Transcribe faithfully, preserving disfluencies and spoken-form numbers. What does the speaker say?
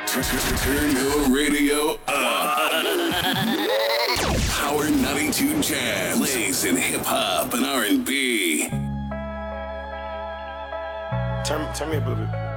Turn your radio up. Power ninety-two Jams plays in hip hop and R and B. Turn, turn me up a little bit.